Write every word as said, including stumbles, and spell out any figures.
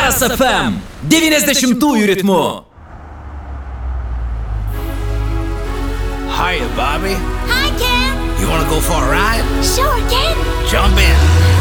Kiss F M devyniasdešimtųjų ritmu. Hiya, Bobby. Hi, Ken. You wanna go for a ride? Sure, Ken. Jump in.